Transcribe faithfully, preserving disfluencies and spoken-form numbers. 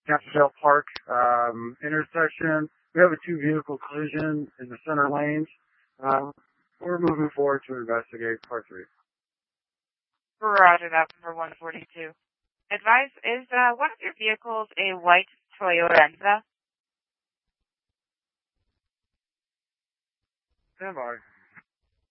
Campbell Park um, intersection. We have a two-vehicle collision in the center lanes. Uh, we're moving forward to investigate part three. Roger that for one forty-two. Advise, is uh, one of your vehicles a white Toyota Enza? Stand by.